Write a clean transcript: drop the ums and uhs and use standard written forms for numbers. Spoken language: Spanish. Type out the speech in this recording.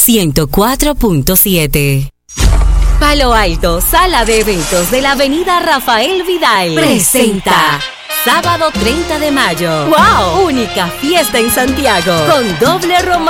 104.7. Palo Alto, sala de eventos de la avenida Rafael Vidal, presenta sábado 30 de mayo. ¡Wow! Única fiesta en Santiago, con doble romance.